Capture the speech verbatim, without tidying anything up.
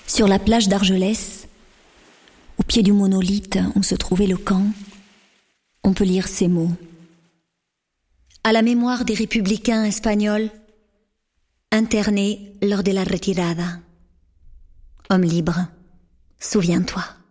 Sur la plage d'Argelès, au pied du monolithe où se trouvait le camp, on peut lire ces mots. À la mémoire des républicains espagnols internés lors de la retirada. Homme libre, souviens-toi.